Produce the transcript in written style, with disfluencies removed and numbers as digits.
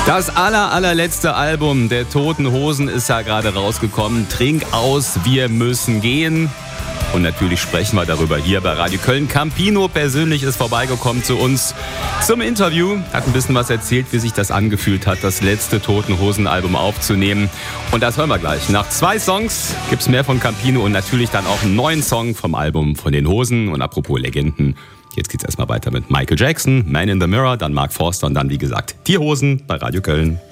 Das allerletzte Album der Toten Hosen ist ja gerade rausgekommen. Trink aus, wir müssen gehen. Und natürlich sprechen wir darüber hier bei Radio Köln. Campino persönlich ist vorbeigekommen zu uns zum Interview. Hat ein bisschen was erzählt, wie sich das angefühlt hat, das letzte Toten Hosen Album aufzunehmen. Und das hören wir gleich. Nach 2 Songs gibt's mehr von Campino und natürlich dann auch einen neuen Song vom Album von den Hosen. Und apropos Legenden, jetzt geht's erstmal weiter mit Michael Jackson, Man in the Mirror, dann Mark Forster und dann, wie gesagt, die Hosen bei Radio Köln.